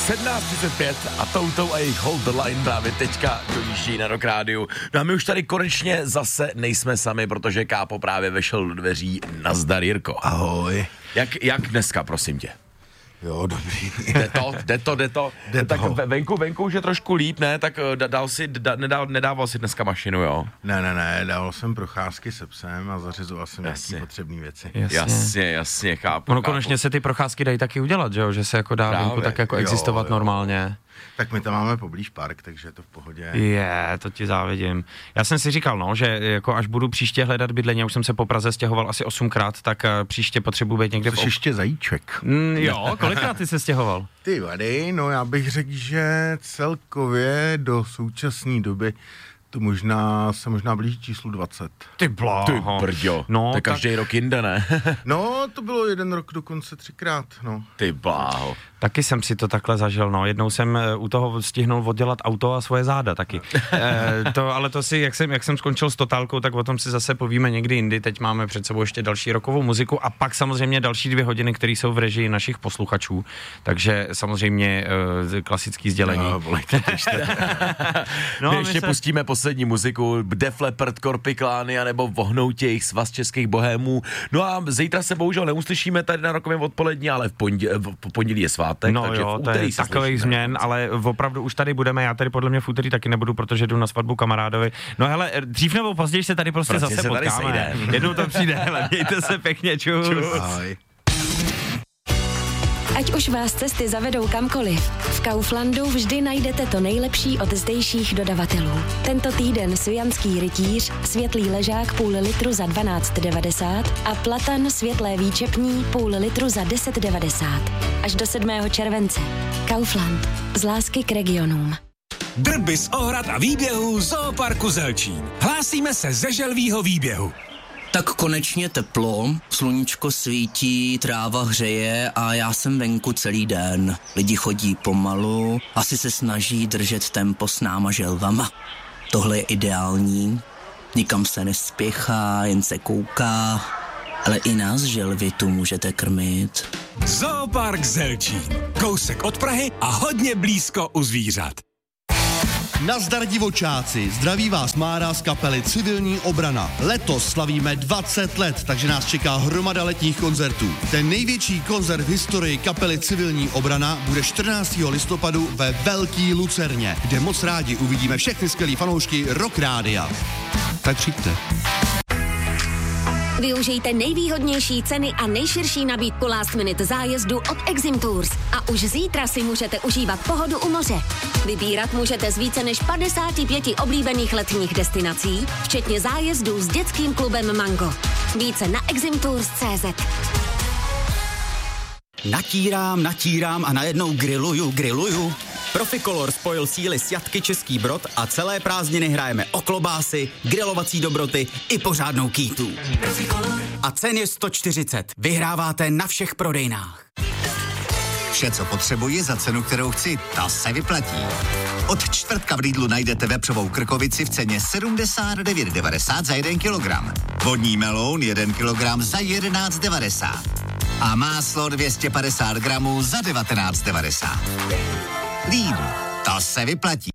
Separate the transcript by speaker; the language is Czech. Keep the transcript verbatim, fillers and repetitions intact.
Speaker 1: sedmnáct třicet pět a Toutou a jejich Hold the Line právě teďka dojíždí na Rock Rádiu. No a my už tady konečně zase nejsme sami, protože Kápo právě vešel do dveří. Nazdar, Jirko.
Speaker 2: Ahoj.
Speaker 1: Jak, jak dneska, prosím tě?
Speaker 2: Jo, dobrý.
Speaker 1: Jde to, jde to, jde to.
Speaker 2: Jde
Speaker 1: tak
Speaker 2: to.
Speaker 1: venku, venku už je trošku líp, ne? Tak dal si, da, nedal, nedával si dneska mašinu, jo?
Speaker 2: Ne, ne, ne, dával jsem procházky se psem a zařizoval jsem
Speaker 1: Jasně.
Speaker 2: nějaký potřebné věci.
Speaker 1: Jasně, jasně, jasně chápu.
Speaker 3: Ono
Speaker 1: chápu.
Speaker 3: konečně se ty procházky dají taky udělat, že jo? Že se jako dá
Speaker 1: Právě.
Speaker 3: venku tak jako
Speaker 2: Jo,
Speaker 3: existovat
Speaker 2: jo.
Speaker 3: normálně.
Speaker 2: Tak my tam máme poblíž park, takže je to v pohodě.
Speaker 3: Je, to ti závidím. Já jsem si říkal, no, že jako až budu příště hledat bydlení, já už jsem se po Praze stěhoval asi osmkrát, tak uh, příště potřebuji být někde v...
Speaker 2: Jsi ještě zajíček.
Speaker 3: Mm, jo, kolikrát ty se stěhoval?
Speaker 2: Ty vady, no já bych řekl, že celkově do současné doby to možná se možná blíží číslu dvacet.
Speaker 3: Ty bláho.
Speaker 1: Ty brďo,
Speaker 3: No,
Speaker 1: to je
Speaker 3: tak-
Speaker 1: každý rok jinde, ne?
Speaker 2: No, to bylo jeden rok dokonce třikrát, no.
Speaker 1: Ty bláho.
Speaker 3: Taky jsem si to takhle zažil, no. Jednou jsem eh, u toho stihnul oddělat auto a svoje záda taky. e, to, ale to si, jak jsem, jak jsem skončil s totálkou, tak o tom si zase povíme někdy jindy. Teď máme před sebou ještě další rokovou muziku a pak samozřejmě další dvě hodiny, které jsou v režii našich posluchačů. Takže samozřejmě e, klasický sdělení.
Speaker 2: No, volejte, pište.
Speaker 1: No, my
Speaker 3: my
Speaker 1: ještě
Speaker 3: se-
Speaker 1: pustíme poslední muziku, Def Leppard, Korpiklány, anebo Vohnoutě, jejich svaz českých bohémů. No a zítra se bohužel neuslyšíme tady na Rokovém odpolední, ale v pondělí, v pondělí je svátek.
Speaker 3: No
Speaker 1: takže
Speaker 3: jo,
Speaker 1: v
Speaker 3: to
Speaker 1: úterý
Speaker 3: je
Speaker 1: se
Speaker 3: takových
Speaker 1: slyšíme.
Speaker 3: změn, ale opravdu už tady budeme, já tady podle mě v úterý taky nebudu, protože jdu na svatbu kamarádovi. No hele, dřív nebo později se tady prostě,
Speaker 1: Prostě
Speaker 3: zase
Speaker 1: se tady
Speaker 3: potkáme.
Speaker 1: sejdeme.
Speaker 3: Jednou to přijde, hele, mějte se pěkně, čus. čus.
Speaker 2: Ahoj.
Speaker 4: Ať už vás cesty zavedou kamkoliv, v Kauflandu vždy najdete to nejlepší od zdejších dodavatelů. Tento týden Svijanský rytíř, světlý ležák půl litru za dvanáct devadesát a platan světlé výčepní půl litru za deset devadesát. Až do sedmého července. Kaufland. Z lásky k regionům.
Speaker 5: Drby z ohrad a výběhů Zooparku Zelčín. Hlásíme se ze želvího výběhu.
Speaker 6: Tak konečně teplo, sluníčko svítí, tráva hřeje a já jsem venku celý den. Lidi chodí pomalu, asi se snaží držet tempo s náma želvama. Tohle je ideální, nikam se nespěchá, jen se kouká, ale i nás želvy tu můžete krmit.
Speaker 5: Zoopark Zelčín. Kousek od Prahy a hodně blízko u zvířat.
Speaker 7: Nazdar divočáci, zdraví vás Mára z kapely Civilní obrana. Letos slavíme dvacet let, takže nás čeká hromada letních koncertů. Ten největší koncert v historii kapely Civilní obrana bude čtrnáctého listopadu ve Velký Lucerně, kde moc rádi uvidíme všechny skvělý fanoušky Rock Rádia. Tak přijďte.
Speaker 4: Využijte nejvýhodnější ceny a nejširší nabídku last minute zájezdu od Exim Tours. A už zítra si můžete užívat pohodu u moře. Vybírat můžete z více než padesáti pěti oblíbených letních destinací, včetně zájezdů s dětským klubem Mango. Více na eximtours tečka cé zet.
Speaker 6: Natírám, natírám a najednou grilluju, grilluju. Proficolor spojil síly s Jatky Český Brod a celé prázdniny hrajeme o klobásy, grilovací dobroty i pořádnou kýtu. A cen je sto čtyřicet. Vyhráváte na všech prodejnách.
Speaker 8: Vše, co potřebuji za cenu, kterou chci, ta se vyplatí. Od čtvrtka v Lidlu najdete vepřovou krkovici v ceně sedmdesát devět devadesát za jeden kilogram. Vodní meloun jeden kilogram za jedenáct devadesát. A máslo dvě stě padesát gramů za devatenáct devadesát. Lidl, to se vyplatí.